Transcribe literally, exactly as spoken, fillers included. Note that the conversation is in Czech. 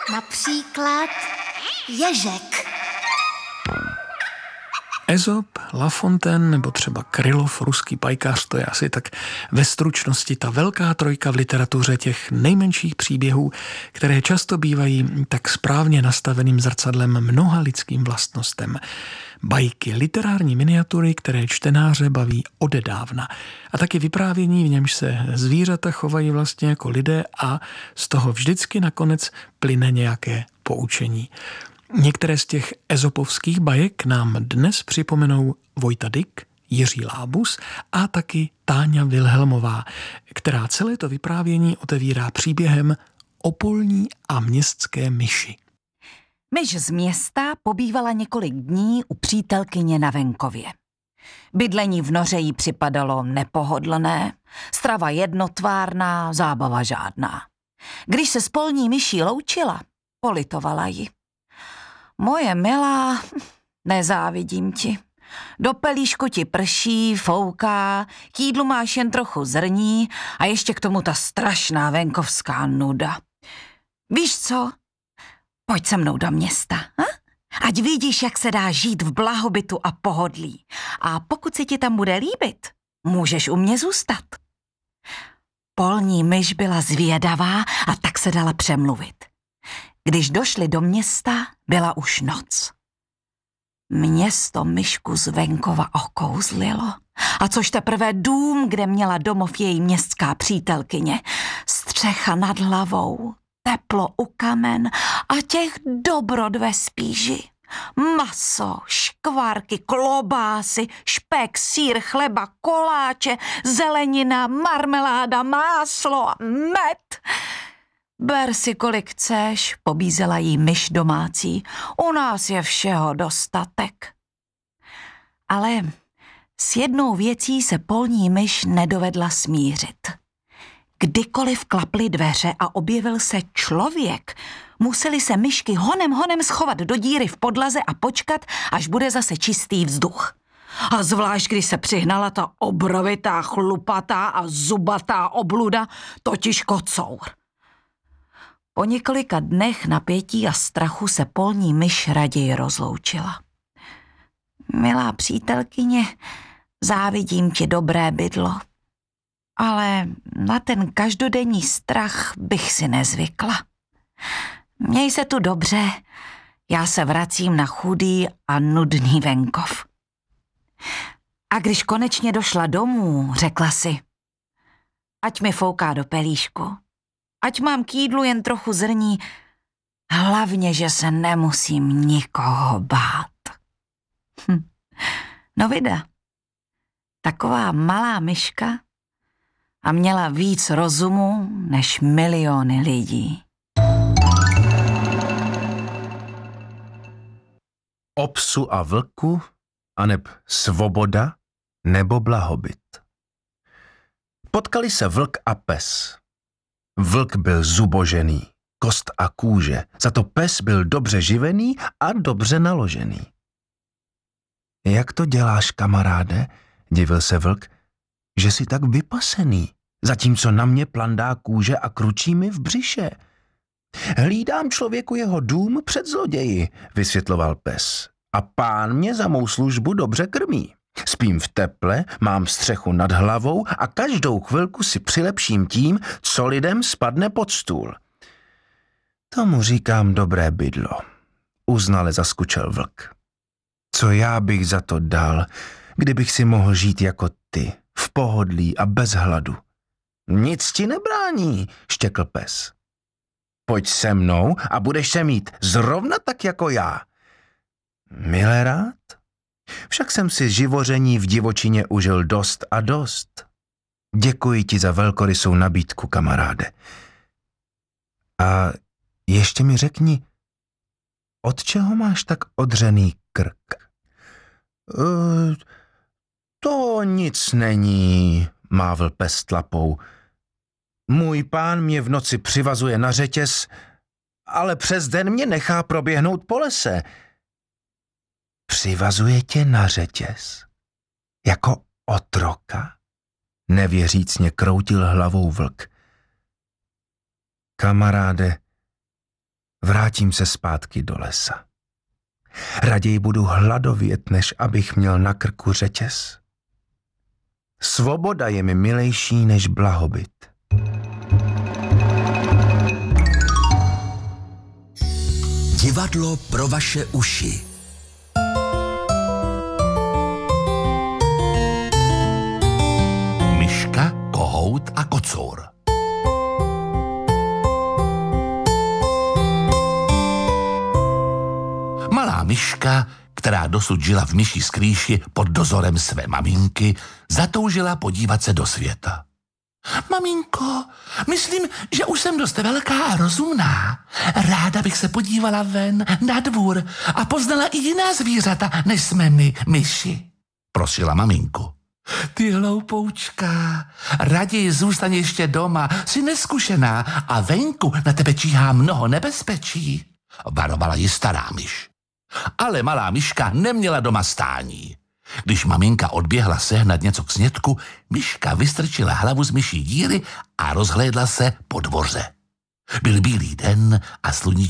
Například ježek. Ezop, La Fontaine nebo třeba Krylov, ruský pajkař, to je asi tak ve stručnosti ta velká trojka v literatuře těch nejmenších příběhů, které často bývají tak správně nastaveným zrcadlem mnoha lidským vlastnostem. Bajky, literární miniatury, které čtenáře baví odedávna. A taky vyprávění, v němž se zvířata chovají vlastně jako lidé a z toho vždycky nakonec plyne nějaké poučení. Některé z těch ezopovských bajek nám dnes připomenou Vojta Dyk, Jiří Lábus a taky Táňa Vilhelmová, která celé to vyprávění otevírá příběhem o polní a městské myši. Myš z města pobývala několik dní u přítelkyně na venkově. Bydlení v noře jí připadalo nepohodlné, strava jednotvárná, zábava žádná. Když se s polní myší loučila, politovala ji. Moje milá, nezávidím ti. Do pelíšku ti prší, fouká, k jídlu máš jen trochu zrní a ještě k tomu ta strašná venkovská nuda. Víš co? Pojď se mnou do města, ha? Ať vidíš, jak se dá žít v blahobytu a pohodlí. A pokud se ti tam bude líbit, můžeš u mě zůstat. Polní myš byla zvědavá a tak se dala přemluvit. Když došli do města, byla už noc. Město myšku z venkova okouzlilo. A což teprve dům, kde měla domov její městská přítelkyně. Střecha nad hlavou, teplo u kamen a těch dobrod ve spíži. Maso, škvárky, klobásy, špek, sýr, chleba, koláče, zelenina, marmeláda, máslo a med. Ber si kolik chceš, pobízela jí myš domácí, u nás je všeho dostatek. Ale s jednou věcí se polní myš nedovedla smířit. Kdykoliv klaply dveře a objevil se člověk, museli se myšky honem honem schovat do díry v podlaze a počkat, až bude zase čistý vzduch. A zvlášť, když se přihnala ta obrovitá, chlupatá a zubatá obluda, totiž kocour. Po několika dnech napětí a strachu se polní myš raději rozloučila. Milá přítelkyně, závidím ti dobré bydlo, ale na ten každodenní strach bych si nezvykla. Měj se tu dobře, já se vracím na chudý a nudný venkov. A když konečně došla domů, řekla si, ať mi fouká do pelíšku, ať mám k jídlu jen trochu zrní, hlavně, že se nemusím nikoho bát. Hm. No vida, taková malá myška a měla víc rozumu než miliony lidí. O psu a vlku, aneb svoboda nebo blahobyt. Potkali se vlk a pes. Vlk byl zubožený, kost a kůže, za to pes byl dobře živený a dobře naložený. Jak to děláš, kamaráde, divil se vlk, že jsi tak vypasený, zatímco na mě plandá kůže a kručí mi v břiše. Hlídám člověku jeho dům před zloději, vysvětloval pes, a pán mě za mou službu dobře krmí. Spím v teple, mám střechu nad hlavou a každou chvilku si přilepším tím, co lidem spadne pod stůl. Tomu říkám dobré bydlo, uznale zaskučel vlk. Co já bych za to dal, kdybych si mohl žít jako ty, v pohodlí a bez hladu? Nic ti nebrání, štěkl pes. Pojď se mnou a budeš se mít zrovna tak jako já. Milé rád? Však jsem si živoření v divočině užil dost a dost. Děkuji ti za velkorysou nabídku, kamaráde. A ještě mi řekni, od čeho máš tak odřený krk? E, to nic není, mávl pes tlapou. Můj pán mě v noci přivazuje na řetěz, ale přes den mě nechá proběhnout po lese. Přivazuje tě na řetěz? Jako otroka? Nevěřícně kroutil hlavou vlk. Kamaráde, vrátím se zpátky do lesa. Raději budu hladovět, než abych měl na krku řetěz. Svoboda je mi milejší než blahobyt. Divadlo pro vaše uši. Myška, kohout a kocour. Malá myška, která dosud žila v myší skrýši pod dozorem své maminky, zatoužila podívat se do světa. Maminko, myslím, že už jsem dost velká a rozumná. Ráda bych se podívala ven na dvůr a poznala i jiná zvířata, než jsme my, myši, prosila maminku. Ty hloupoučka, raději zůstaň ještě doma, jsi neskušená a venku na tebe číhá mnoho nebezpečí, varovala ji stará myš. Ale malá myška neměla doma stání. Když maminka odběhla sehnat něco k snědku, myška vystrčila hlavu z myší díry a rozhlédla se po dvoře. Byl bílý den a sluníčko